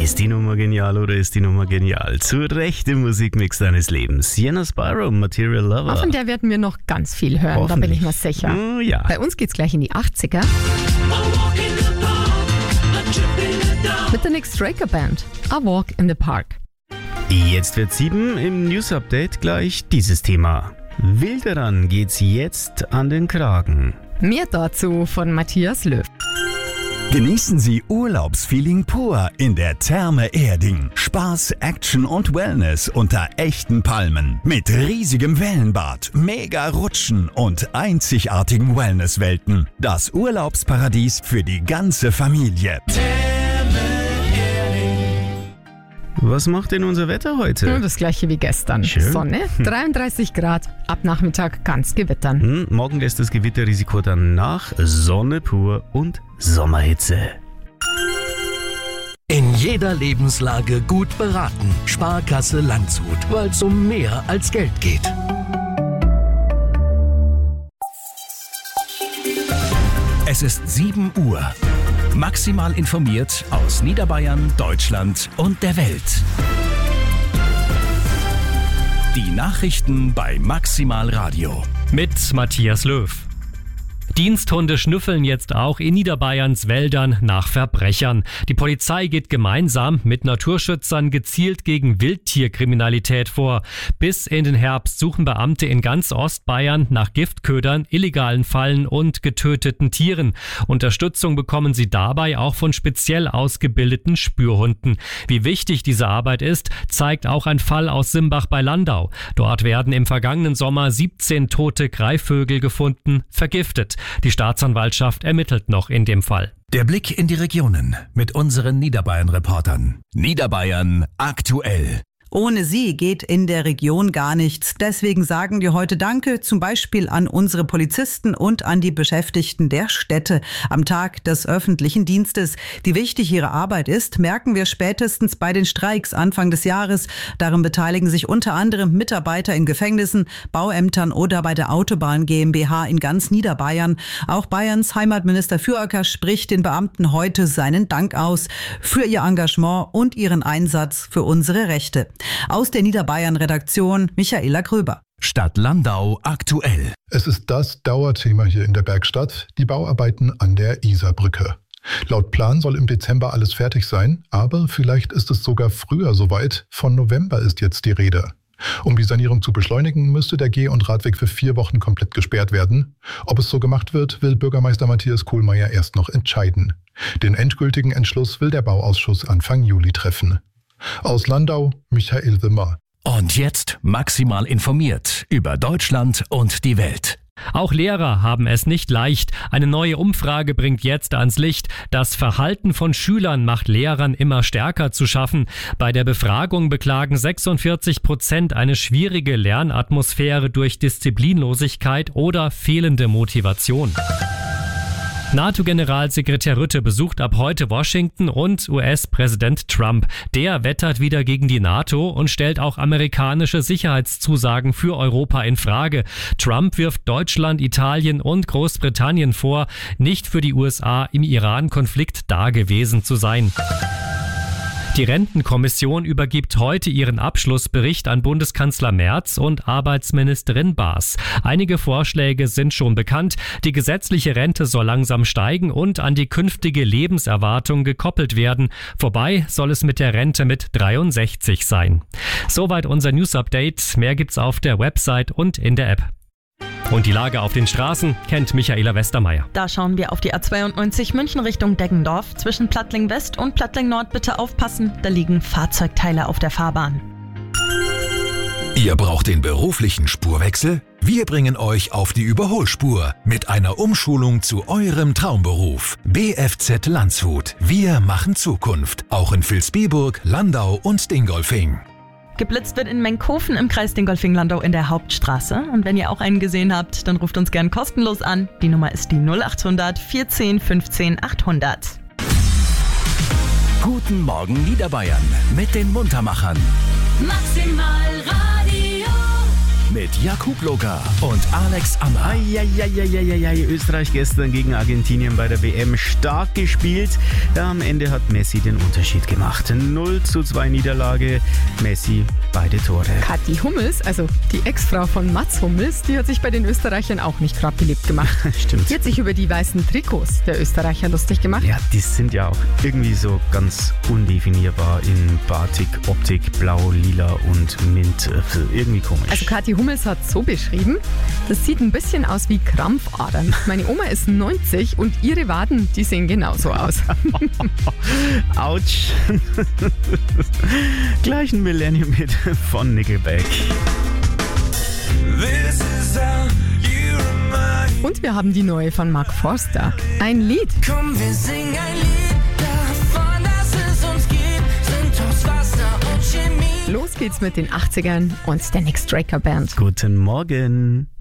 Ist die Nummer genial oder ist die Nummer genial? Zu Recht im Musikmix deines Lebens. Sienna Spyro, Material Lover. Von der werden wir noch ganz viel hören, da bin ich mir sicher. Oh, ja. Bei uns geht's gleich in die 80er. Mit der Nick Straker Band. I Walk in the Park. Jetzt wird 7 im News-Update gleich dieses Thema. Wilderern geht's jetzt an den Kragen. Mehr dazu von Matthias Löw. Genießen Sie Urlaubsfeeling pur in der Therme Erding. Spaß, Action und Wellness unter echten Palmen. Mit riesigem Wellenbad, mega Rutschen und einzigartigen Wellnesswelten. Das Urlaubsparadies für die ganze Familie. Was macht denn unser Wetter heute? Nur das gleiche wie gestern. Schön. Sonne, 33 Grad, ab Nachmittag kann's gewittern. Morgen lässt das Gewitterrisiko dann nach. Sonne pur und Sommerhitze. In jeder Lebenslage gut beraten. Sparkasse Landshut, weil es um mehr als Geld geht. Es ist 7 Uhr. Maximal informiert aus Niederbayern, Deutschland und der Welt. Die Nachrichten bei Maximal Radio. Mit Matthias Löw. Diensthunde schnüffeln jetzt auch in Niederbayerns Wäldern nach Verbrechern. Die Polizei geht gemeinsam mit Naturschützern gezielt gegen Wildtierkriminalität vor. Bis in den Herbst suchen Beamte in ganz Ostbayern nach Giftködern, illegalen Fallen und getöteten Tieren. Unterstützung bekommen sie dabei auch von speziell ausgebildeten Spürhunden. Wie wichtig diese Arbeit ist, zeigt auch ein Fall aus Simbach bei Landau. Dort werden im vergangenen Sommer 17 tote Greifvögel gefunden, vergiftet. Die Staatsanwaltschaft ermittelt noch in dem Fall. Der Blick in die Regionen mit unseren Niederbayern-Reportern. Niederbayern aktuell. Ohne sie geht in der Region gar nichts. Deswegen sagen wir heute Danke, zum Beispiel an unsere Polizisten und an die Beschäftigten der Städte am Tag des öffentlichen Dienstes. Wie wichtig ihre Arbeit ist, merken wir spätestens bei den Streiks Anfang des Jahres. Daran beteiligen sich unter anderem Mitarbeiter in Gefängnissen, Bauämtern oder bei der Autobahn GmbH in ganz Niederbayern. Auch Bayerns Heimatminister Füracker spricht den Beamten heute seinen Dank aus für ihr Engagement und ihren Einsatz für unsere Rechte. Aus der Niederbayern-Redaktion Michaela Gröber. Stadt Landau aktuell. Es ist das Dauerthema hier in der Bergstadt, die Bauarbeiten an der Isarbrücke. Laut Plan soll im Dezember alles fertig sein, aber vielleicht ist es sogar früher soweit. Von November ist jetzt die Rede. Um die Sanierung zu beschleunigen, müsste der Geh- und Radweg für 4 Wochen komplett gesperrt werden. Ob es so gemacht wird, will Bürgermeister Matthias Kohlmeier erst noch entscheiden. Den endgültigen Entschluss will der Bauausschuss Anfang Juli treffen. Aus Landau, Michael Wimmer. Und jetzt maximal informiert über Deutschland und die Welt. Auch Lehrer haben es nicht leicht. Eine neue Umfrage bringt jetzt ans Licht, das Verhalten von Schülern macht Lehrern immer stärker zu schaffen. Bei der Befragung beklagen 46% eine schwierige Lernatmosphäre durch Disziplinlosigkeit oder fehlende Motivation. NATO-Generalsekretär Rutte besucht ab heute Washington und US-Präsident Trump. Der wettert wieder gegen die NATO und stellt auch amerikanische Sicherheitszusagen für Europa in Frage. Trump wirft Deutschland, Italien und Großbritannien vor, nicht für die USA im Iran-Konflikt dagewesen zu sein. Die Rentenkommission übergibt heute ihren Abschlussbericht an Bundeskanzler Merz und Arbeitsministerin Baas. Einige Vorschläge sind schon bekannt. Die gesetzliche Rente soll langsam steigen und an die künftige Lebenserwartung gekoppelt werden. Vorbei soll es mit der Rente mit 63 sein. Soweit unser News-Update. Mehr gibt's auf der Website und in der App. Und die Lage auf den Straßen kennt Michaela Westermeier. Da schauen wir auf die A92 München Richtung Deggendorf. Zwischen Plattling West und Plattling Nord bitte aufpassen, da liegen Fahrzeugteile auf der Fahrbahn. Ihr braucht den beruflichen Spurwechsel? Wir bringen euch auf die Überholspur mit einer Umschulung zu eurem Traumberuf. BFZ Landshut. Wir machen Zukunft. Auch in Vilsbiburg, Landau und Dingolfing. Geblitzt wird in Menkhofen im Kreis Dingolfing-Landau in der Hauptstraße. Und wenn ihr auch einen gesehen habt, dann ruft uns gern kostenlos an. Die Nummer ist die 0800 14 15 800. Guten Morgen Niederbayern mit den Muntermachern. Maximal Radio. mit Jakub Loga und Alex Ammer. Österreich gestern gegen Argentinien bei der WM stark gespielt. Ja, am Ende hat Messi den Unterschied gemacht. 0:2 Niederlage. Messi beide Tore. Kathi Hummels, also die Ex-Frau von Mats Hummels, die hat sich bei den Österreichern auch nicht gerade beliebt gemacht. Stimmt. Die hat sich über die weißen Trikots der Österreicher lustig gemacht. Ja, die sind ja auch irgendwie so ganz undefinierbar in Batik, Optik, Blau, Lila und Mint. Irgendwie komisch. Also Kathi Hummels hat so beschrieben, das sieht ein bisschen aus wie Krampfadern. Meine Oma ist 90 und ihre Waden, die sehen genauso aus. Autsch. Gleich ein Millennium-Hit von Nickelback. Und wir haben die neue von Mark Forster. Ein Lied. Komm, wir singen ein Lied davon, dass es uns gibt. Sind aus Wasser und Chemie. Los geht's mit den 80ern und der Nick Straker Band. Guten Morgen.